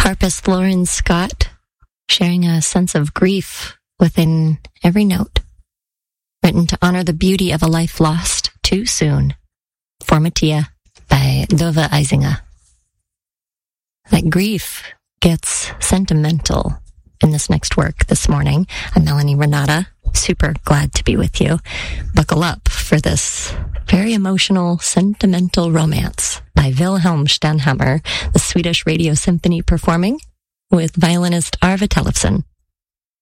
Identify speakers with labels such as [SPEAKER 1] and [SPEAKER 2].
[SPEAKER 1] harpist Lauren Scott, sharing a sense of grief within every note, written to honor the beauty of a life lost too soon. Formatia by Dova Eisinger. That grief gets sentimental in this next work this morning. I'm Melanie Renata. Super glad to be with you. Buckle up for this very emotional, sentimental romance by Wilhelm Stenhammar, the Swedish Radio Symphony performing with violinist Arve Tellefsen.